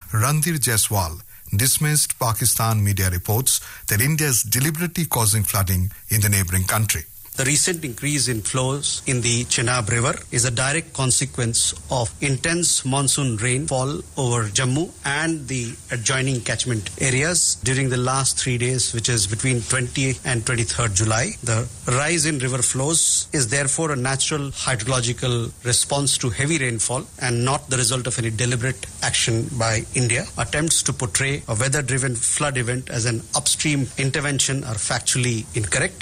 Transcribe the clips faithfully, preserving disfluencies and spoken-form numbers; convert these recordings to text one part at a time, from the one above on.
Randir Jaiswal dismissed Pakistan media reports that India is deliberately causing flooding in the neighbouring country. The recent increase in flows in the Chenab River is a direct consequence of intense monsoon rainfall over Jammu and the adjoining catchment areas during the last three days, which is between twentieth and twenty-third July. The rise in river flows is therefore a natural hydrological response to heavy rainfall and not the result of any deliberate action by India. Attempts to portray a weather-driven flood event as an upstream intervention are factually incorrect.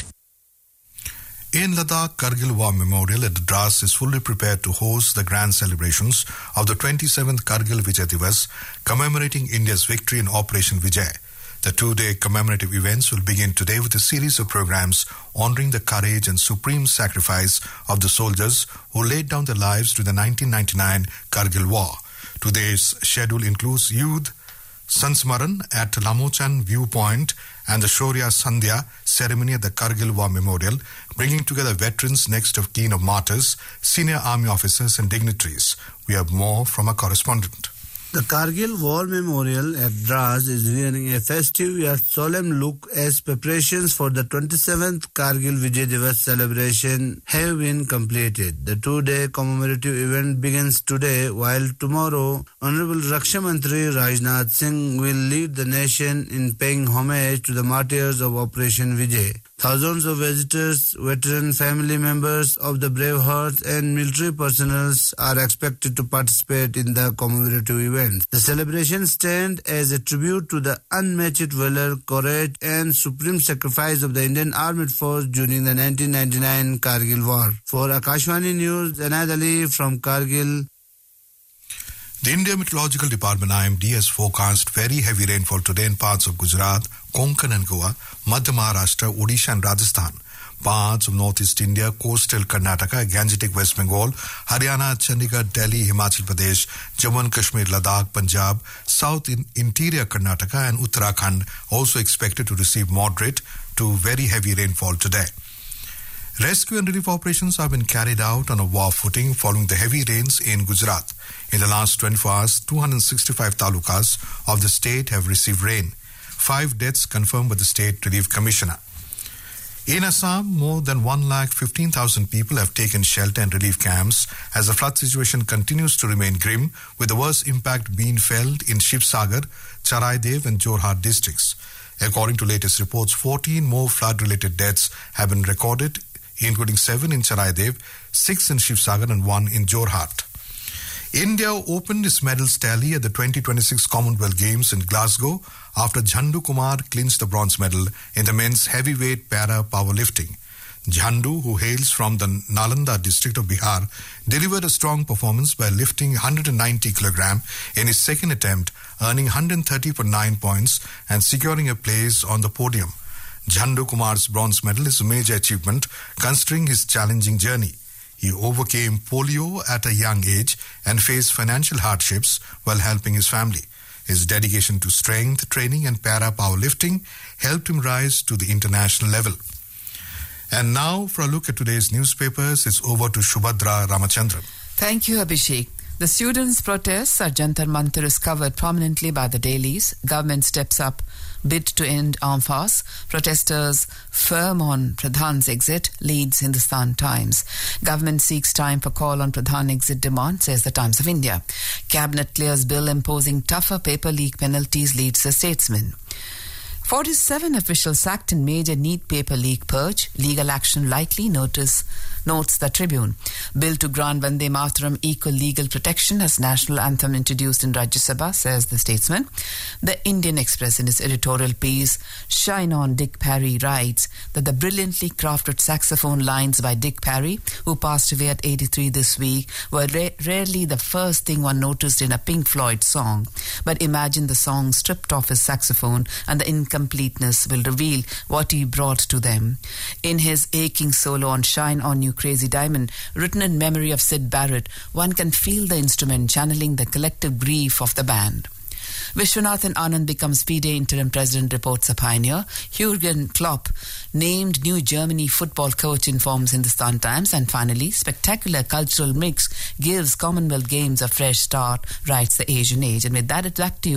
In Ladakh, Kargil War Memorial at Dras is fully prepared to host the grand celebrations of the twenty-seventh Kargil Vijay Divas, commemorating India's victory in Operation Vijay. The two-day commemorative events will begin today with a series of programs honouring the courage and supreme sacrifice of the soldiers who laid down their lives to the nineteen ninety-nine Kargil War. Today's schedule includes Youth Sansmaran at Lamochan Viewpoint and the Shaurya Sandhya ceremony at the Kargil War Memorial, bringing together veterans, next of kin of martyrs, senior army officers and dignitaries. We have more from our correspondent. The Kargil War Memorial at Dras is wearing a festive yet solemn look as preparations for the twenty-seventh Kargil Vijay Divas celebration have been completed. The two-day commemorative event begins today, while tomorrow Honorable Raksha Mantri Rajnath Singh will lead the nation in paying homage to the martyrs of Operation Vijay. Thousands of visitors, veteran family members of the brave hearts and military personnel are expected to participate in the commemorative event. The celebrations stand as a tribute to the unmatched valor, courage and supreme sacrifice of the Indian Armed Force during the nineteen ninety-nine Kargil War. For Akashvani News, Anad Ali from Kargil. The India Meteorological Department I M D has forecast very heavy rainfall today in parts of Gujarat, Konkan and Goa, Madhya Maharashtra, Odisha and Rajasthan. Parts of northeast India, coastal Karnataka, Gangetic West Bengal, Haryana, Chandigarh, Delhi, Himachal Pradesh, Jammu and Kashmir, Ladakh, Punjab, south in interior Karnataka and Uttarakhand also expected to receive moderate to very heavy rainfall today. Rescue and relief operations have been carried out on a war footing following the heavy rains in Gujarat. In the last twenty-four hours, two hundred sixty-five talukas of the state have received rain. Five deaths confirmed by the State Relief Commissioner. In Assam, more than one lakh fifteen thousand people have taken shelter in relief camps as the flood situation continues to remain grim, with the worst impact being felt in Shivsagar, Charaidev and Jorhat districts. According to latest reports, fourteen more flood-related deaths have been recorded, including seven in Charaidev, six in Shivsagar and one in Jorhat. India opened its medals tally at the twenty twenty-six Commonwealth Games in Glasgow after Jhandu Kumar clinched the bronze medal in the men's heavyweight para powerlifting. Jhandu, who hails from the Nalanda district of Bihar, delivered a strong performance by lifting one hundred ninety kilograms in his second attempt, earning one hundred thirty point nine points and securing a place on the podium. Jhandu Kumar's bronze medal is a major achievement considering his challenging journey. He overcame polio at a young age and faced financial hardships while helping his family. His dedication to strength training and para powerlifting helped him rise to the international level. And now, for a look at today's newspapers, it's over to Shubhadra Ramachandran. Thank you, Abhishek. The students' protests at Jantar Mantar is covered prominently by the dailies. Government steps up bid to end armed force. Protesters firm on Pradhan's exit, leads Hindustan Times. Government seeks time for call on Pradhan exit demand, says the Times of India. Cabinet clears bill imposing tougher paper leak penalties, leads the Statesman. forty-seven officials sacked in major NEET paper leak purge. Legal action likely, notice notes the Tribune. Bill to grant Vande Mataram equal legal protection as national anthem introduced in Rajya Sabha, says the Statesman. The Indian Express in its editorial piece, Shine On Dick Parry, writes that the brilliantly crafted saxophone lines by Dick Parry, who passed away at eighty-three this week, were ra- rarely the first thing one noticed in a Pink Floyd song. But imagine the song stripped off his saxophone and the incompleteness will reveal what he brought to them. In his aching solo on Shine On You Crazy Diamond, written in memory of Syd Barrett, one can feel the instrument channeling the collective grief of the band. Vishwanathan Anand becomes F I D E interim president, reports a Pioneer. Jurgen Klopp named new Germany football coach, informs Hindustan Times. And finally, spectacular cultural mix gives Commonwealth Games a fresh start, writes the Asian Age. And with that, it's back to you.